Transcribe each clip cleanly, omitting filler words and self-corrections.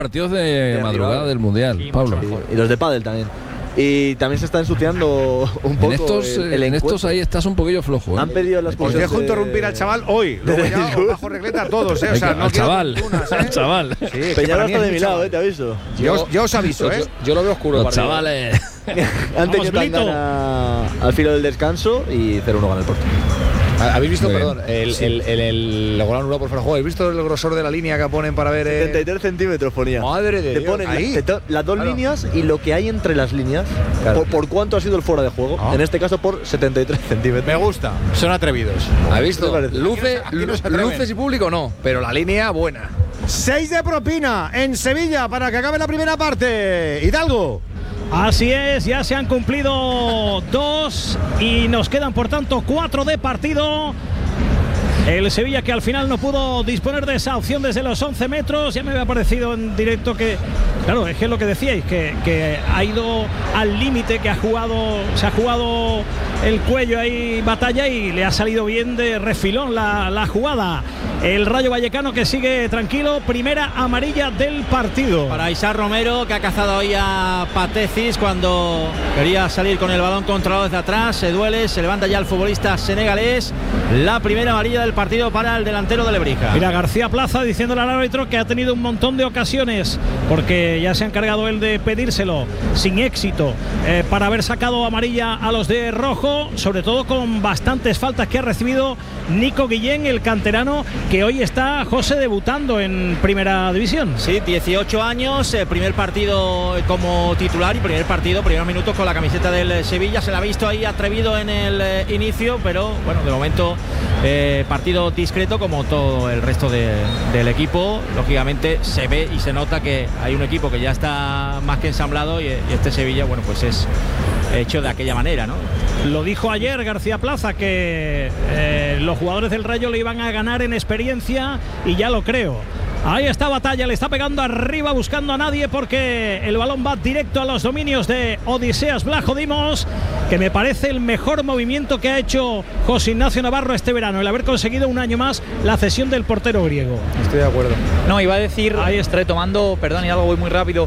partidos de madrugada del Mundial, sí, Pablo. Y los de pádel también. Y también se está ensuciando un poco en estos ahí estás un poquillo flojo, Han pedido las Os dejo interrumpir al chaval hoy. Luego ya bajo regleta a todos, O sea, no al chaval. Al chaval. Sí, Peñarol está de mi lado, te aviso. Yo os aviso, Yo lo veo oscuro. Los chavales. Han tenido tan gana al filo del descanso y 0-1 gana el Porto. ¿Habéis visto, perdón, el gol anulado por fuera de juego? ¿Habéis visto el grosor de la línea que ponen para ver? 73 centímetros ponía. Madre de Te Dios. ponen las dos líneas y lo que hay entre las líneas. Claro. Por cuánto ha sido el fuera de juego. En este caso por 73 centímetros. Me gusta, son atrevidos. ¿Habéis visto? Luces y público no, pero la línea buena. 6 de propina en Sevilla para que acabe la primera parte. Hidalgo. Así es, ya se han cumplido 2 y nos quedan por tanto 4 de partido. El Sevilla que al final no pudo disponer de esa opción desde los 11 metros. Ya me había parecido en directo que, claro, es que es lo que decíais, que ha ido al límite, que se ha jugado el cuello ahí batalla y le ha salido bien de refilón la jugada. El Rayo Vallecano que sigue tranquilo, primera amarilla del partido. Para Isaac Romero, que ha cazado ahí a Patecis cuando quería salir con el balón controlado desde atrás. Se duele, se levanta ya el futbolista senegalés. La primera amarilla del partido para el delantero de Lebrija. Mira, García Plaza diciéndole al árbitro que ha tenido un montón de ocasiones, porque ya se ha encargado él de pedírselo sin éxito, para haber sacado amarilla a los de rojo, sobre todo con bastantes faltas que ha recibido Nico Guillén, el canterano, que hoy está, José, debutando en Primera División. Sí, 18 años, primer partido como titular y primeros minutos con la camiseta del Sevilla. Se la ha visto ahí atrevido en el inicio, pero bueno, de momento partido discreto como todo el resto del equipo. Lógicamente se ve y se nota que hay un equipo que ya está más que ensamblado y este Sevilla, bueno, pues es hecho de aquella manera, ¿no? Lo dijo ayer García Plaza, que los jugadores del Rayo le iban a ganar en experiencia, y ya lo creo. Ahí está Batalla, le está pegando arriba buscando a nadie, porque el balón va directo a los dominios de Odiseas Vlachodimos, que me parece el mejor movimiento que ha hecho José Ignacio Navarro este verano, el haber conseguido un año más la cesión del portero griego. Estoy de acuerdo. No, iba a decir, retomando, perdón, y algo voy muy rápido,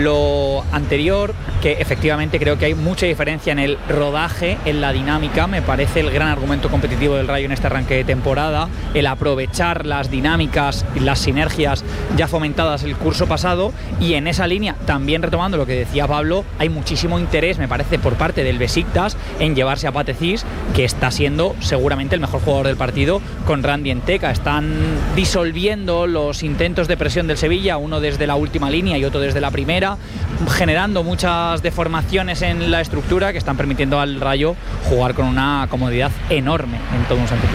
lo anterior, que efectivamente creo que hay mucha diferencia en el rodaje, en la dinámica. Me parece el gran argumento competitivo del Rayo en este arranque de temporada, el aprovechar las dinámicas y las sinergias ya fomentadas el curso pasado, y en esa línea, también retomando lo que decía Pablo, hay muchísimo interés, me parece, por parte del Besiktas en llevarse a Patecis, que está siendo seguramente el mejor jugador del partido, con Randy Enteca. Están disolviendo los intentos de presión del Sevilla, uno desde la última línea y otro desde la primera, generando muchas deformaciones en la estructura que están permitiendo al Rayo jugar con una comodidad enorme en todo un sentido.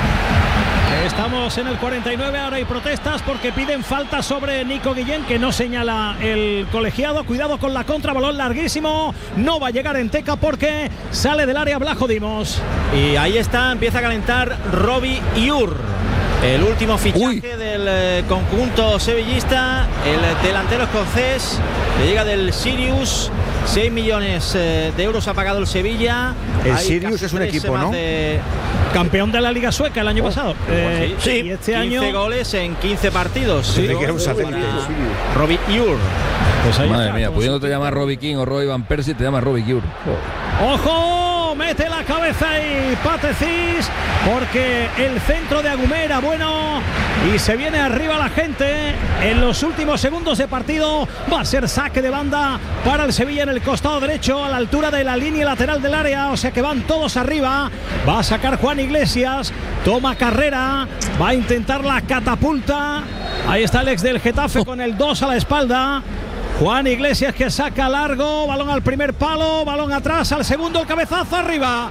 Estamos en el 49, ahora hay protestas porque piden falta sobre Nico Guillén, que no señala el colegiado. Cuidado con la contra, balón larguísimo, no va a llegar Enteca porque sale del área Vlachodimos. Y ahí está, empieza a calentar Robbie Iur, el último fichaje del conjunto sevillista, el delantero escocés que llega del Sirius. 6 millones de euros ha pagado el Sevilla. El Sirius es un equipo, ¿no? Campeón de la Liga Sueca el año pasado. Sí, y este 15 año goles en 15 partidos. Sí, que era un satélite. Robbie Iur. Pues madre mía, pudiéndote llamar Robbie King o Roy Van Persie, te llamas Robbie Iur. ¡Ojo! Mete la cabeza y Patecis, porque el centro de Agumé era bueno y se viene arriba la gente en los últimos segundos de partido. Va a ser saque de banda para el Sevilla en el costado derecho, a la altura de la línea lateral del área, o sea que van todos arriba. Va a sacar Juan Iglesias, toma carrera, va a intentar la catapulta. Ahí está el ex del Getafe con el 2 a la espalda. Juan Iglesias, que saca largo, balón al primer palo, balón atrás al segundo, el cabezazo arriba,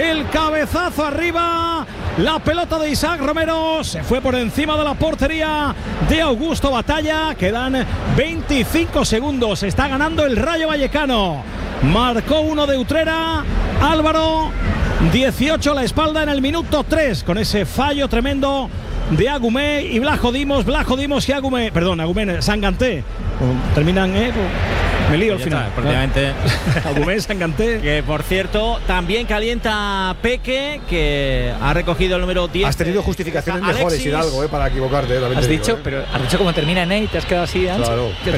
la pelota de Isaac Romero se fue por encima de la portería de Augusto Batalla. Quedan 25 segundos, está ganando el Rayo Vallecano, marcó uno de Utrera, Álvaro, 18 a la espalda en el minuto 3, con ese fallo tremendo de Agumé y Vlachodimos y Agumé, perdón, Agumé, Sanganté, terminan, me lío al final. Prácticamente. Agumé, Sanganté. Que por cierto, también calienta Peque, que ha recogido el número 10. Has tenido justificaciones mejores, Hidalgo, para equivocarte. Has dicho, pero has dicho cómo termina en E y te has quedado así, Ancho. Claro.